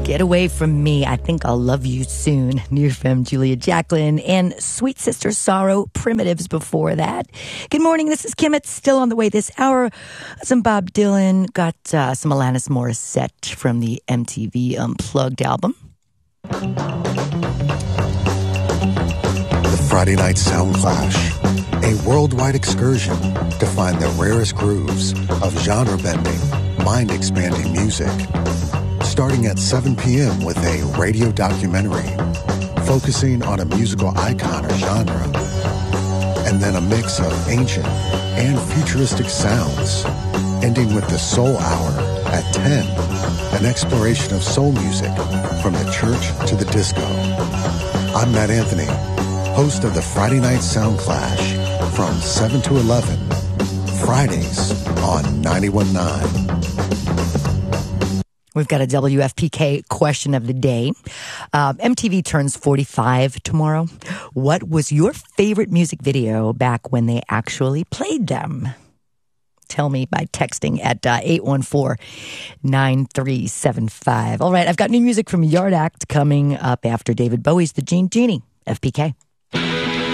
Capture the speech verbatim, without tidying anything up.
Get Away From Me. I Think I'll Love You Soon. New from Julia Jacqueline and Sweet Sister Sorrow, Primitives before that. Good morning. This is Kim. It's still on the way this hour. Some Bob Dylan. Got uh, some Alanis Morissette from the M T V Unplugged album. The Friday Night Sound Clash. A worldwide excursion to find the rarest grooves of genre-bending, mind-expanding music. Starting at seven p.m. with a radio documentary focusing on a musical icon or genre, and then a mix of ancient and futuristic sounds, ending with the Soul Hour at ten, an exploration of soul music from the church to the disco. I'm Matt Anthony, host of the Friday Night Sound Clash from seven to eleven, Fridays on ninety-one point nine. We've got a W F P K question of the day. Uh, M T V turns forty-five tomorrow. What was your favorite music video back when they actually played them? Tell me by texting at uh, eight one four, nine three seven five. All right, I've got new music from Yard Act coming up after David Bowie's The Gene Genie. F P K.